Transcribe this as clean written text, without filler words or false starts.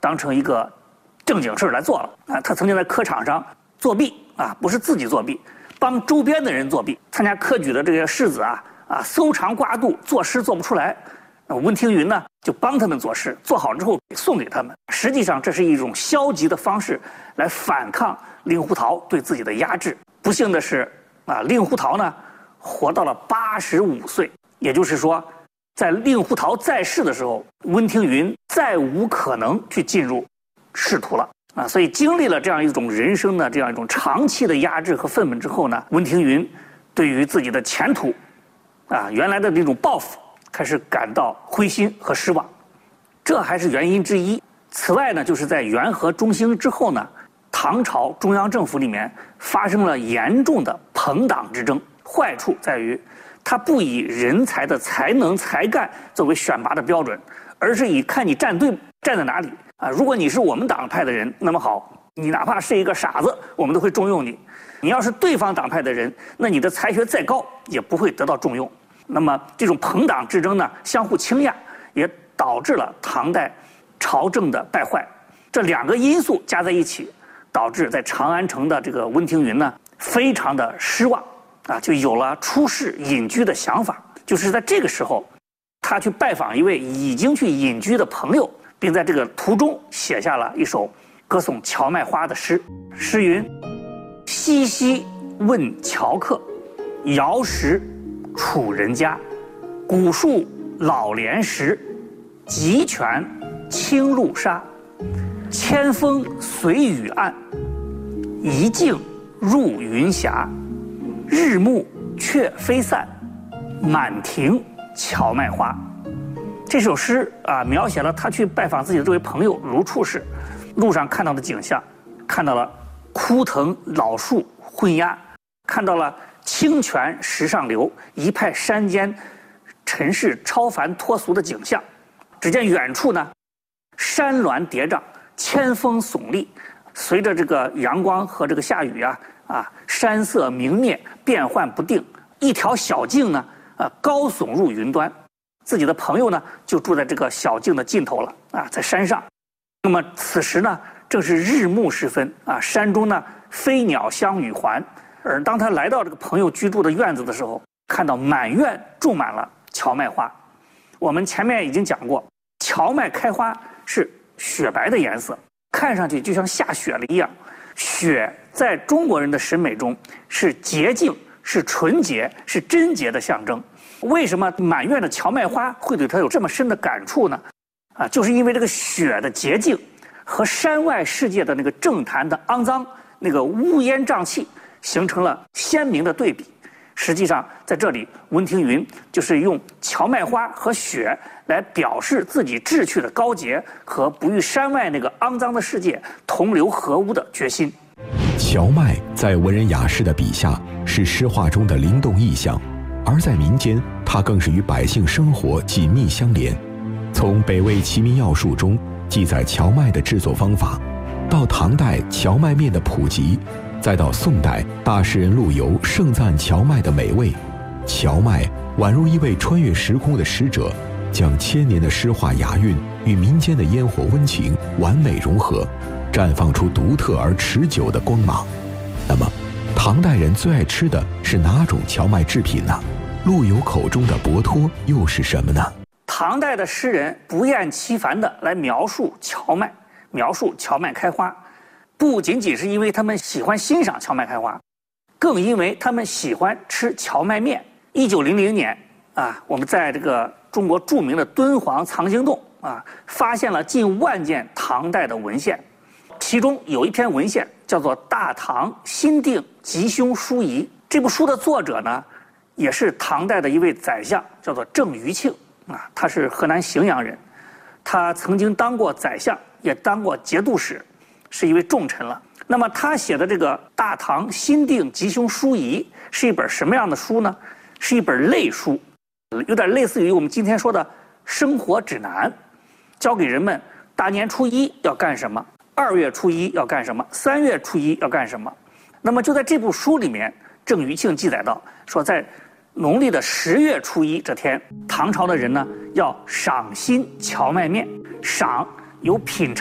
当成一个正经事来做了啊。他曾经在科场上作弊啊，不是自己作弊，帮周边的人作弊。参加科举的这些士子搜肠刮肚，作诗做不出来，温庭筠呢就帮他们作诗，做好之后送给他们。实际上这是一种消极的方式来反抗令狐桃对自己的压制。不幸的是令狐桃呢活到了85岁，也就是说，在令狐桃在世的时候，温庭筠再无可能去进入仕途了所以经历了这样一种人生的这样一种长期的压制和愤懑之后呢，温庭筠对于自己的前途原来的那种抱负开始感到灰心和失望，这还是原因之一。此外呢，就是在元和中兴之后呢，唐朝中央政府里面发生了严重的朋党之争。坏处在于，它不以人才的才能才干作为选拔的标准，而是以看你站队站在哪里如果你是我们党派的人，那么好，你哪怕是一个傻子，我们都会重用你。你要是对方党派的人，那你的才学再高也不会得到重用。那么这种朋党之争呢，相互倾轧，也导致了唐代朝政的败坏。这两个因素加在一起，导致在长安城的这个温庭筠呢，非常的失望就有了出仕隐居的想法。就是在这个时候，他去拜访一位已经去隐居的朋友，并在这个途中写下了一首歌颂荞麦花的诗。诗云：西西问樵客，遥识楚人家。古树老莲石，急泉清露沙。千峰随雨暗，一径入云霞。日暮却飞散，满庭荞麦花。这首诗描写了他去拜访自己的这位朋友卢处士，路上看到的景象，看到了枯藤老树昏鸦，看到了清泉石上流，一派山间尘世超凡脱俗的景象。只见远处呢，山峦叠嶂，千峰耸立，随着这个阳光和这个下雨山色明灭，变幻不定。一条小径呢高耸入云端，自己的朋友呢就住在这个小径的尽头了在山上。那么此时呢正是日暮时分山中呢飞鸟相与还。而当他来到这个朋友居住的院子的时候，看到满院种满了荞麦花。我们前面已经讲过，荞麦开花是雪白的颜色，看上去就像下雪了一样。雪在中国人的审美中是洁净，是纯洁，是贞洁的象征。为什么满院的荞麦花会对他有这么深的感触呢？就是因为这个雪的洁净和山外世界的那个政坛的肮脏，那个乌烟瘴气，形成了鲜明的对比。实际上在这里，温庭筠就是用荞麦花和雪来表示自己志趣的高洁和不与山外那个肮脏的世界同流合污的决心。 荞麦在文人雅士的笔下是诗画中的灵动意象，而在民间，它更是与百姓生活紧密相连。从北魏《齐民要术》中记载荞麦的制作方法，到唐代荞麦面的普及，再到宋代大诗人陆游盛赞荞麦的美味，荞麦宛如一位穿越时空的使者，将千年的诗画雅韵与民间的烟火温情完美融合，绽放出独特而持久的光芒。那么唐代人最爱吃的是哪种荞麦制品呢？陆游口中的博托又是什么呢？ 唐代的诗人不厌其烦地来描述荞麦，描述荞麦开花，不仅仅是因为他们喜欢欣赏荞麦开花，更因为他们喜欢吃荞麦面。1900年我们在这个中国著名的敦煌藏经洞发现了近万件唐代的文献，其中有一篇文献叫做《大唐新定吉凶书仪》。这部书的作者呢，也是唐代的一位宰相，叫做郑余庆他是河南荥阳人，他曾经当过宰相，也当过节度使，是一位重臣了。那么他写的这个《大唐新定吉凶书仪》是一本什么样的书呢？是一本类书，有点类似于我们今天说的生活指南，教给人们大年初一要干什么，2月初一要干什么，3月初一要干什么。那么就在这部书里面，郑余庆记载到说，在农历的10月初一这天，唐朝的人呢要赏新荞麦面，赏有品尝